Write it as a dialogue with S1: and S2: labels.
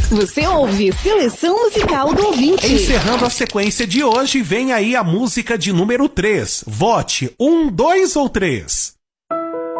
S1: Você ouve Seleção Musical do Ouvinte.
S2: Encerrando a sequência de hoje, vem aí a música de número 3. Vote 1, 2 ou 3?